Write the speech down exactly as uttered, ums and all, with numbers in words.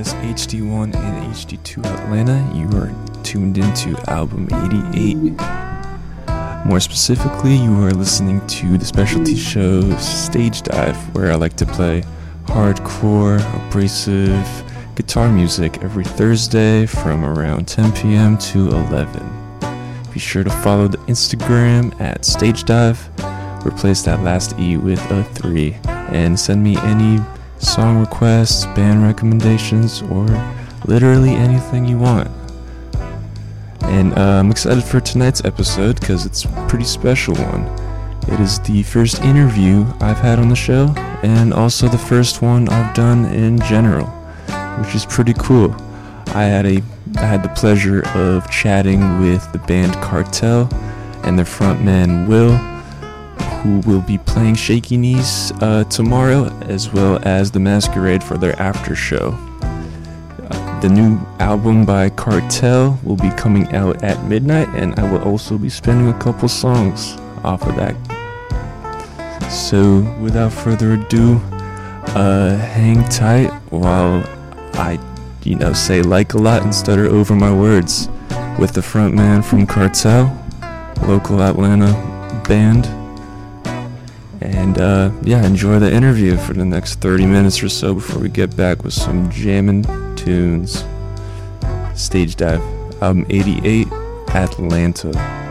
S H D one and H D two Atlanta. You are tuned into album eighty-eight. More specifically, you are listening to the specialty show Stage Dive, where I like to play hardcore, abrasive guitar music every Thursday from around ten p.m. to eleven. Be sure to follow the Instagram at Stage Dive. Replace that last E with a three, and send me any song requests, band recommendations, or literally anything you want. And uh, I'm excited for tonight's episode because it's a pretty special one. It is the first interview I've had on the show, and also the first one I've done in general, which is pretty cool. I had a I had the pleasure of chatting with the band Cartel and their frontman Will, who will be playing Shaky Knees uh, tomorrow, as well as the Masquerade for their after show. Uh, the new album by Cartel will be coming out at midnight, and I will also be spinning a couple songs off of that. So, without further ado, uh, hang tight while I, you know, say like a lot and stutter over my words with the frontman from Cartel, local Atlanta band. And uh, yeah, enjoy the interview for the next thirty minutes or so before we get back with some jammin' tunes. Stage Dive, album eighty-eight, Atlanta.